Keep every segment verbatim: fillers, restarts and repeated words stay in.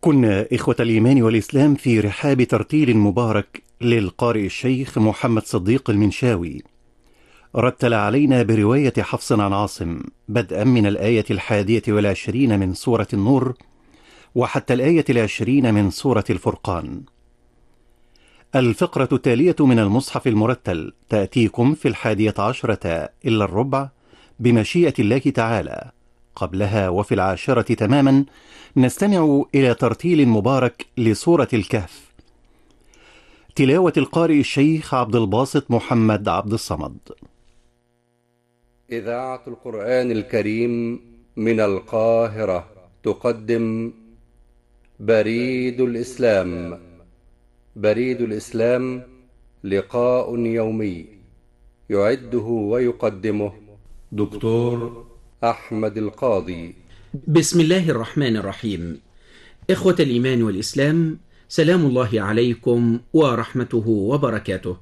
كنا إخوة الإيمان والإسلام في رحاب ترتيل مبارك للقارئ الشيخ محمد صديق المنشاوي، رتل علينا برواية حفص عن عاصم بدءا من الآية الحادية والعشرين من سورة النور وحتى الآية العشرين من سورة الفرقان. الفقرة التالية من المصحف المرتل تأتيكم في الحادية عشرة إلا الربع بمشيئة الله تعالى. قبلها وفي العاشرة تماما نستمع إلى ترتيل مبارك لسورة الكهف، تلاوة القارئ الشيخ عبد الباسط محمد عبد الصمد. إذاعة القرآن الكريم من القاهرة تقدم بريد الإسلام. بريد الإسلام لقاء يومي يعده ويقدمه دكتور أحمد القاضي. بسم الله الرحمن الرحيم. إخوة الإيمان والإسلام، سلام الله عليكم ورحمته وبركاته،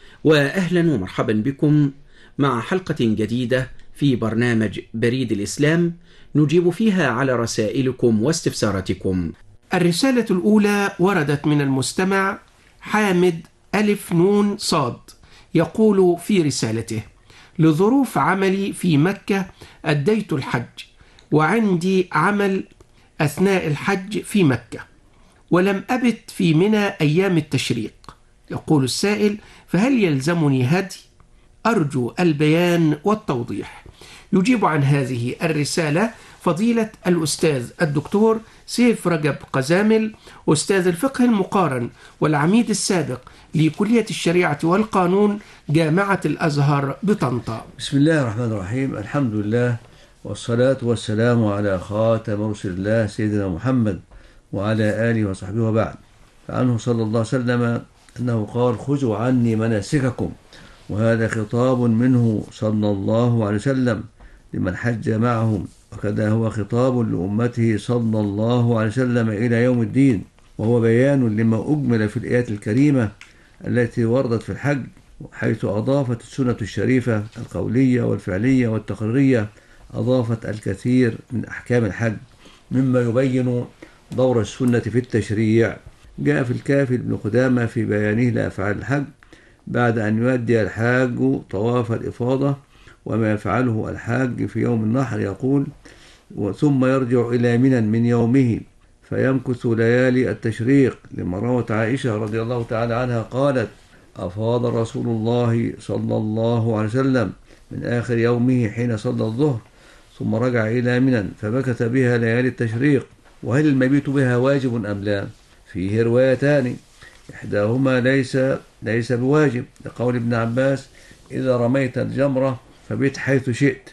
وأهلا ومرحبا بكم مع حلقة جديدة في برنامج بريد الإسلام نجيب فيها على رسائلكم واستفساراتكم. الرسالة الأولى وردت من المستمع حامد ألف نون صاد، يقول في رسالته: لظروف عملي في مكة أديت الحج، وعندي عمل أثناء الحج في مكة، ولم أبت في منى أيام التشريق. يقول السائل: فهل يلزمني هدي؟ أرجو البيان والتوضيح. يجيب عن هذه الرسالة فضيلة الأستاذ الدكتور سيف رجب قزامل، أستاذ الفقه المقارن والعميد السابق لكلية الشريعة والقانون جامعة الأزهر بطنطا. بسم الله الرحمن الرحيم. الحمد لله والصلاة والسلام على خاتم رسل الله سيدنا محمد وعلى آله وصحبه وبعد. فعنه صلى الله عليه وسلم أنه قال: خذوا عني مناسككم، وهذا خطاب منه صلى الله عليه وسلم لمن حج معهم، وكذا هو خطاب لأمته صلى الله عليه وسلم إلى يوم الدين، وهو بيان لما أجمل في الآيات الكريمة التي وردت في الحج، حيث أضافت السنة الشريفة القولية والفعلية والتقريرية أضافت الكثير من أحكام الحج مما يبين دور السنة في التشريع. جاء في الكافي ابن قدامة في بيانه لأفعال الحج بعد أن يؤدي الحاج طواف الإفاضة وما يفعله الحاج في يوم النحر، يقول: ثم يرجع إلى منى من يومه فيمكث ليالي التشريق، لما روت عائشة رضي الله تعالى عنها قالت: أفاض رسول الله صلى الله عليه وسلم من آخر يومه حين صلى الظهر، ثم رجع إلى منى فمكث بها ليالي التشريق. وهل المبيت بها واجب أم لا؟ فيه روايتان، إحداهما ليس ليس بواجب، لقول ابن عباس: إذا رميت الجمرة فبيت حيث شئت،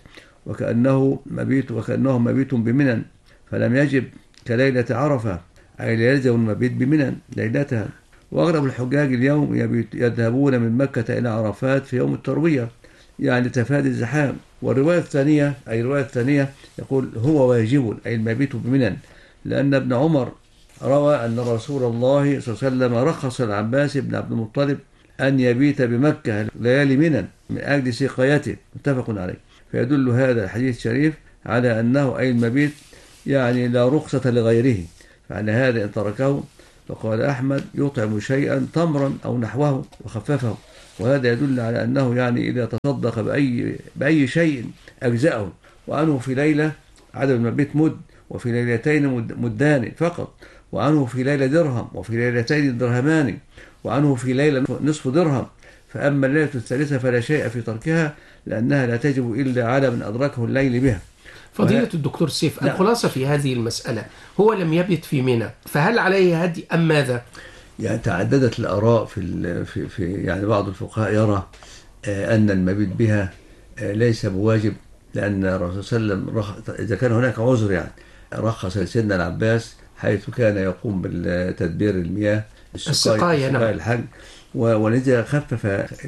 وكأنه مبيت وكأنه مبيت بمنى، فلم يجب كليلة عرفة، أي لا يلزم المبيت بمنى ليلتها. وأغلب الحجاج اليوم يذهبون من مكة إلى عرفات في يوم التروية، يعني تفادي الزحام. والرواية الثانية أي الرواية الثانية يقول: هو واجب، أي المبيت بمنى، لأن ابن عمر روى أن رسول الله صلى الله عليه وسلم رخص العباس بن عبد المطلب أن يبيت بمكة ليالي منى من أجل سقايته، متفق عليه. فيدل هذا الحديث الشريف على أنه أي المبيت يعني لا رخصة لغيره، فعلى هذا إن تركه فقال أحمد يطعم شيئا تمرا أو نحوه وخففه، وهذا يدل على أنه يعني إذا تصدق بأي, بأي شيء أجزأه. وعنه في ليلة عدد المبيت مد، وفي ليلتين مدان فقط، وعنه في ليلة درهم، وفي ليلتين درهمان، وعنه في ليلة نصف درهم. فأما الليلة الثالثة فلا شيء في تركها، لأنها لا تجب إلا على من أدركه الليل بها. فضيلة وه... الدكتور سيف، لا. الخلاصة في هذه المسألة، هو لم يبت في منى، فهل عليه هدي أم ماذا؟ يعني تعددت الآراء في, في, في يعني بعض الفقهاء يرى أن المبيت بها ليس بواجب، لأن الرسول صلى الله عليه وسلم رخ... إذا كان هناك عذر يعني رخص لسيدنا العباس حيث كان يقوم بالتدبير المياه السقاية نعم الحج، ولذا خفف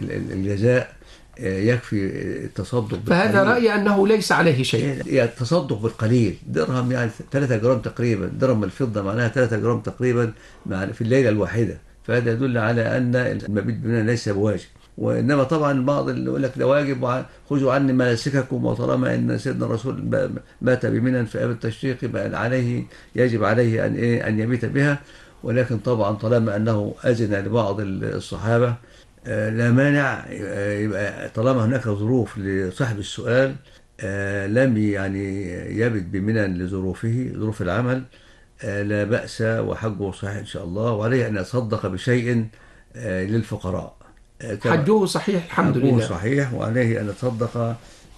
الجزاء يكفي التصدق بالقليل. فهذا رأي أنه ليس عليه شيء، يعني التصدق بالقليل، درهم يعني ثلاثة جرام تقريبا، درهم الفضة معناها ثلاثة جرام تقريبا في الليلة الواحدة، فهذا يدل على أن المبيت بمنى ليس بواجب. وإنما طبعا بعض اللي يقول لك ده واجب خذوا عني مناسككم، وطالما أن سيدنا الرسول مات بمنى في أيام التشريق يبقى عليه يجب عليه أن إيه أن يبيت بها. ولكن طبعا طالما أنه أذن لبعض الصحابة لا مانع، يبقى طالما هناك ظروف لصاحب السؤال لم يعني يبت بمنى لظروفه ظروف العمل لا بأس، وحجه صحيح إن شاء الله، وعليه أن يتصدق بشيء للفقراء. حجه صحيح الحمد حجه لله صحيح، وعليه أن يتصدق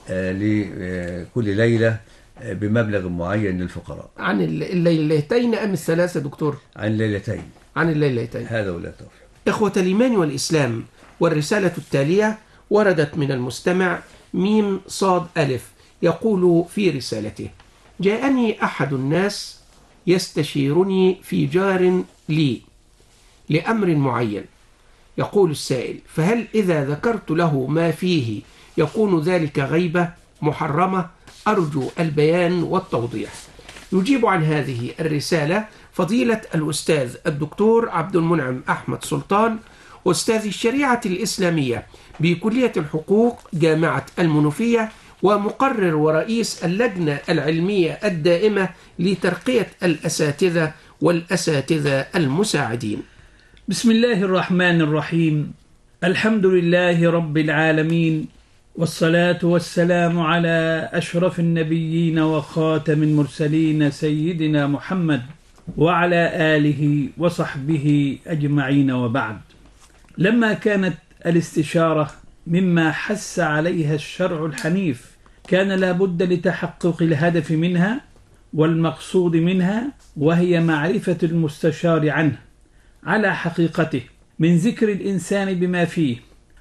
لكل ليلة بمبلغ معين للفقراء. عن الليلتين أم الثلاثة دكتور؟ عن الليلتين. عن الليلتين. هذا ولا توفيق. إخوة الإيمان والإسلام، والرسالة التالية وردت من المستمع ميم صاد ألف، يقول في رسالته: جاءني أحد الناس يستشيرني في جار لي لأمر معين. يقول السائل: فهل إذا ذكرت له ما فيه يكون ذلك غيبة محرمة؟ أرجو البيان والتوضيح. يجيب عن هذه الرسالة فضيلة الأستاذ الدكتور عبد المنعم أحمد سلطان، أستاذ الشريعة الإسلامية بكلية الحقوق جامعة المنوفية، ومقرر ورئيس اللجنة العلمية الدائمة لترقية الأساتذة والأساتذة المساعدين. بسم الله الرحمن الرحيم. الحمد لله رب العالمين، والصلاة والسلام على أشرف النبيين وخاتم المرسلين سيدنا محمد وعلى آله وصحبه أجمعين، وبعد. لما كانت الاستشارة مما حث عليها الشرع الحنيف، كان لابد لتحقق الهدف منها والمقصود منها، وهي معرفة المستشار عنه على حقيقته من ذكر الإنسان بما فيه،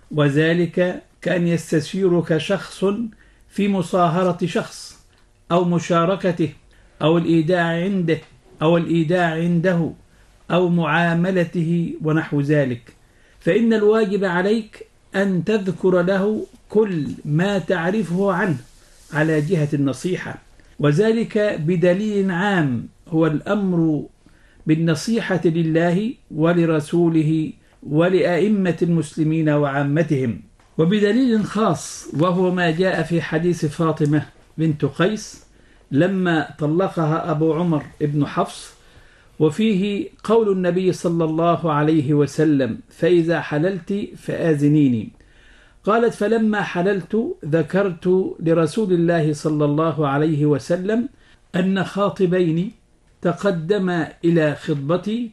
وذلك كأن يستشيرك شخص في مصاهرة شخص أو مشاركته أو الإيداع عنده أو الإيداع عنده أو معاملته ونحو ذلك، فإن الواجب عليك أن تذكر له كل ما تعرفه عنه على جهة النصيحة، وذلك بدليل عام هو الأمر بالنصيحة لله ولرسوله ولأئمة المسلمين وعامتهم، وبدليل خاص وهو ما جاء في حديث فاطمة بنت قيس لما طلقها أبو عمر ابن حفص، وفيه قول النبي صلى الله عليه وسلم: فإذا حللت فآذنيني. قالت: فلما حللت ذكرت لرسول الله صلى الله عليه وسلم أن خاطبين تقدم إلى خطبتي،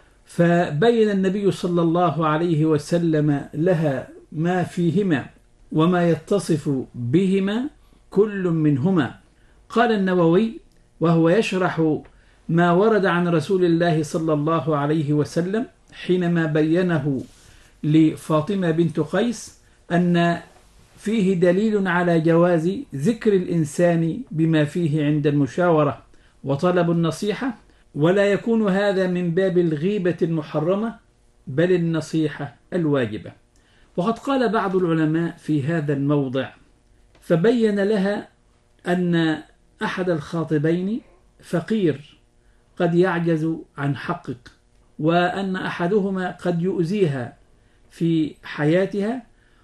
فبين النبي صلى الله عليه وسلم لها ما فيهما وما يتصف بهما كل منهما. قال النووي وهو يشرح ما ورد عن رسول الله صلى الله عليه وسلم حينما بينه لفاطمة بنت قيس أن فيه دليل على جواز ذكر الإنسان بما فيه عند المشاورة وطلب النصيحة، ولا يكون هذا من باب الغيبة المحرمة بل النصيحة الواجبة. وقد قال بعض العلماء في هذا الموضع، فبين لها أن أحد الخاطبين فقير قد يعجز عن حقك، وأن أحدهما قد يؤذيها في حياتها،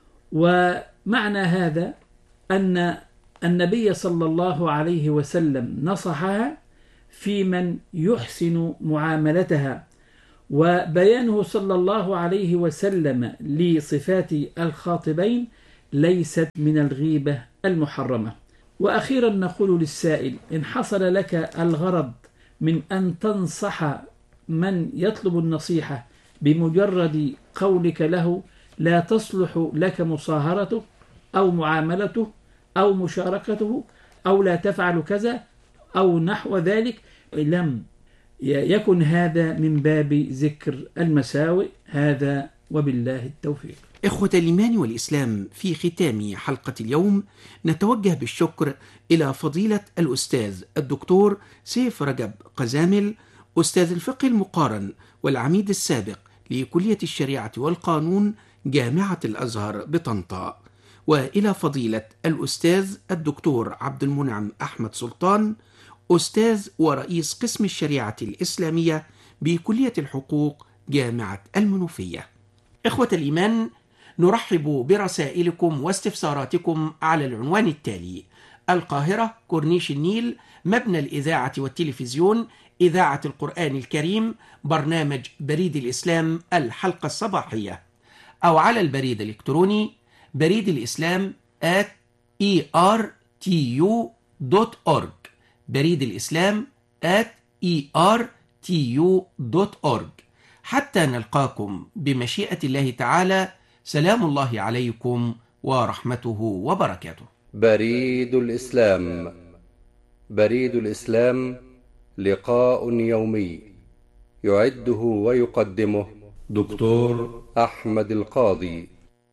ومعنى هذا أن النبي صلى الله عليه وسلم نصحها في من يحسن معاملتها، وبيانه صلى الله عليه وسلم لصفات الخاطبين ليست من الغيبة المحرمة. وأخيرا نقول للسائل: إن حصل لك الغرض من أن تنصح من يطلب النصيحة بمجرد قولك له لا تصلح لك مصاهرته أو معاملته أو مشاركته أو لا تفعل كذا أو نحو ذلك، لم يكن هذا من باب ذكر المساوئ. هذا وبالله التوفيق. إخوة الإيمان والإسلام، في ختام حلقة اليوم نتوجه بالشكر إلى فضيلة الأستاذ الدكتور سيف رجب قزامل، أستاذ الفقه المقارن والعميد السابق لكلية الشريعة والقانون جامعة الأزهر بطنطا، وإلى فضيلة الأستاذ الدكتور عبد المنعم أحمد سلطان، أستاذ ورئيس قسم الشريعة الإسلامية بكلية الحقوق جامعة المنوفية. إخوة الإيمان، نرحب برسائلكم واستفساراتكم على العنوان التالي: القاهرة، كورنيش النيل، مبنى الإذاعة والتلفزيون، إذاعة القرآن الكريم، برنامج بريد الإسلام الحلقة الصباحية. أو على البريد الإلكتروني بريد الإسلام at e r t u dot org، بريد الإسلام at e r t u dot org. حتى نلقاكم بمشيئة الله تعالى، سلام الله عليكم ورحمته وبركاته. بريد الإسلام. بريد الإسلام لقاء يومي يعده ويقدمه دكتور أحمد القاضي.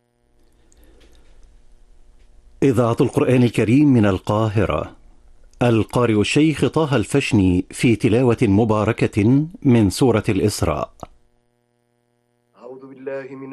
إذاعة القرآن الكريم من القاهرة، القارئ الشيخ طه الفشني في تلاوة مباركة من سورة الإسراء. أعوذ بالله من